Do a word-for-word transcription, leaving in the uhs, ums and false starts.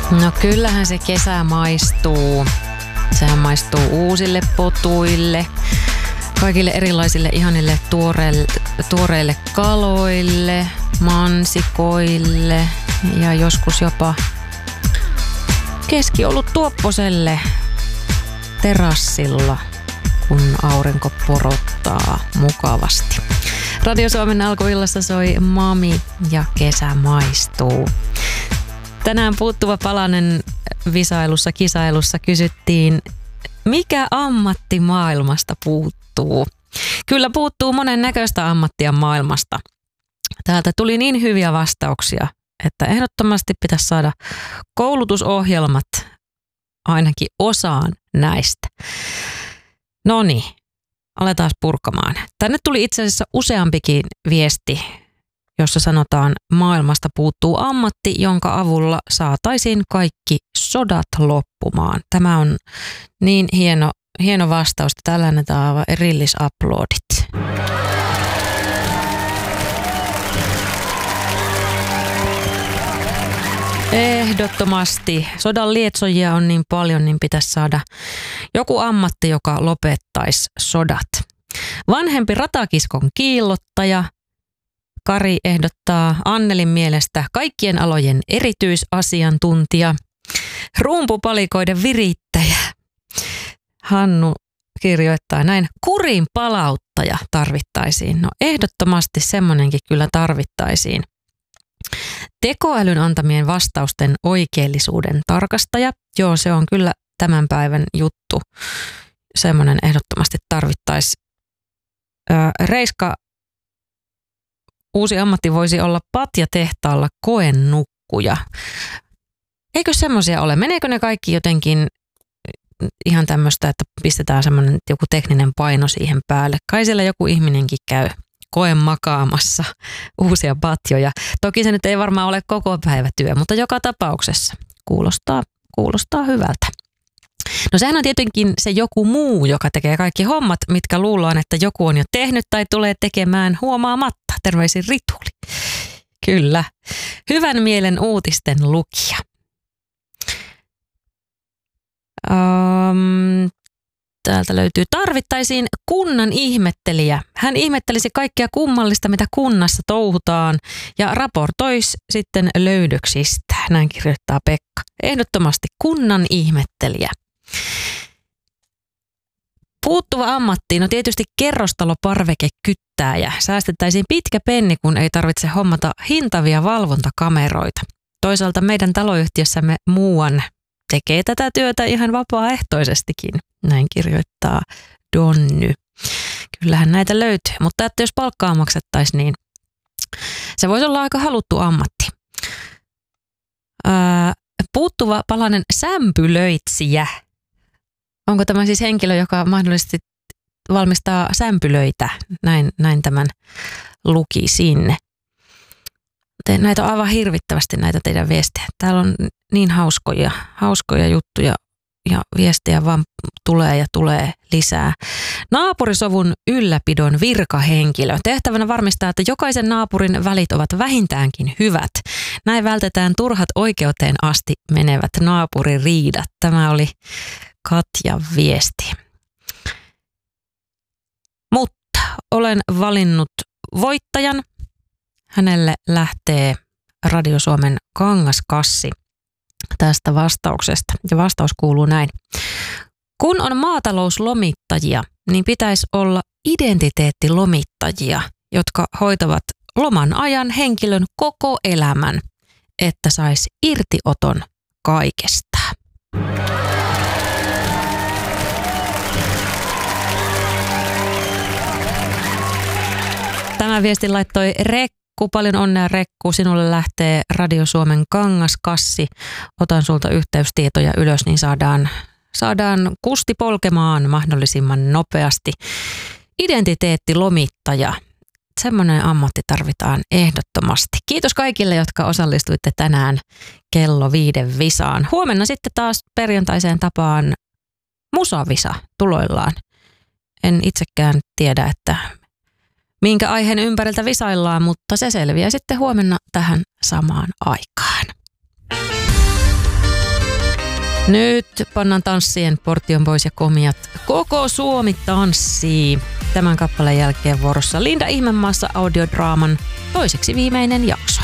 No kyllähän se kesä maistuu. Sehän maistuu uusille potuille, kaikille erilaisille ihanille tuoreille, tuoreille kaloille, mansikoille ja joskus jopa keskiolut tuopposelle terassilla, kun aurinko porottaa mukavasti. Radio Suomen alkuillassa soi Mami ja kesä maistuu. Tänään puuttuva palanen visailussa, kisailussa kysyttiin, mikä ammatti maailmasta puuttuu? Kyllä puuttuu monen näköistä ammattia maailmasta. Täältä tuli niin hyviä vastauksia, että ehdottomasti pitäisi saada koulutusohjelmat ainakin osaan näistä. No niin, aletaan purkamaan. Tänne tuli itse asiassa useampikin viesti, jossa sanotaan, maailmasta puuttuu ammatti, jonka avulla saataisiin kaikki sodat loppumaan. Tämä on niin hieno, hieno vastaus, että tällä annetaan aivan erillisuploadit. Ehdottomasti. Sodan lietsojia on niin paljon, niin pitäisi saada joku ammatti, joka lopettaisi sodat. Vanhempi ratakiskon kiillottaja. Kari ehdottaa Annelin mielestä kaikkien alojen erityisasiantuntija. Rumpupalikoiden virittäjä. Hannu kirjoittaa näin, kurin palauttaja tarvittaisiin. No ehdottomasti semmoinenkin kyllä tarvittaisiin. Tekoälyn antamien vastausten oikeellisuuden tarkastaja. Joo, se on kyllä tämän päivän juttu. Semmoinen ehdottomasti tarvittaisi. Öö, Reiska, uusi ammatti voisi olla patjatehtaalla koennukkuja. Eikö semmoisia ole? Meneekö ne kaikki jotenkin ihan tämmöistä, että pistetään semmoinen joku tekninen paino siihen päälle? Kai siellä joku ihminenkin käy koen makaamassa uusia patjoja. Toki se nyt ei varmaan ole koko päivä työ, mutta joka tapauksessa kuulostaa, kuulostaa hyvältä. No sehän on tietenkin se joku muu, joka tekee kaikki hommat, mitkä luullaan, että joku on jo tehnyt tai tulee tekemään huomaamatta. Terveisin Rituli. Kyllä. Hyvän mielen uutisten lukija. Um, täältä löytyy. Tarvittaisiin kunnan ihmettelijä. Hän ihmettelisi kaikkea kummallista, mitä kunnassa touhutaan ja raportoisi sitten löydöksistä. Näin kirjoittaa Pekka. Ehdottomasti kunnan ihmettelijä. Puuttuva ammatti, no tietysti kerrostaloparvekekyttääjä. Säästettäisiin pitkä penni, kun ei tarvitse hommata hintavia valvontakameroita. Toisaalta meidän taloyhtiössämme muuan tekee tätä työtä ihan vapaaehtoisestikin. Näin kirjoittaa Donny. Kyllähän näitä löytyy, mutta että jos palkkaa maksettaisiin, niin se voisi olla aika haluttu ammatti. Ää, puuttuva palanen sämpylöitsijä. Onko tämä siis henkilö, joka mahdollisesti valmistaa sämpylöitä? Näin, näin tämän lukisin. Näitä on aivan hirvittävästi näitä teidän viestejä. Täällä on niin hauskoja, hauskoja juttuja ja viestejä vaan tulee ja tulee lisää. Naapurisovun ylläpidon virkahenkilö. Tehtävänä varmistaa, että jokaisen naapurin välit ovat vähintäänkin hyvät. Näin vältetään turhat oikeuteen asti menevät naapuririidat. Tämä oli Katjan viesti. Mutta olen valinnut voittajan. Hänelle lähtee Radio Suomen kangaskassi tästä vastauksesta. Ja vastaus kuuluu näin. Kun on maatalouslomittajia, niin pitäisi olla identiteettilomittajia, jotka hoitavat loman ajan henkilön koko elämän, että saisi irtioton kaikesta. Tämä viesti laittoi Rekku. Paljon onnea Rekku, sinulle lähtee Radio Suomen kangaskassi. Otan sulta yhteystietoja ylös, niin saadaan, saadaan kusti polkemaan mahdollisimman nopeasti. Identiteettilomittaja. Semmoinen ammatti tarvitaan ehdottomasti. Kiitos kaikille, jotka osallistuitte tänään kello viiden visaan. Huomenna sitten taas perjantaiseen tapaan musavisa tuloillaan. En itsekään tiedä, että minkä aiheen ympäriltä visaillaan, mutta se selviää sitten huomenna tähän samaan aikaan. Nyt pannaan tanssien Portion Boys ja Komiat. Koko Suomi tanssii. Tämän kappaleen jälkeen vuorossa Linda Ihmemaassa audiodraaman toiseksi viimeinen jakso.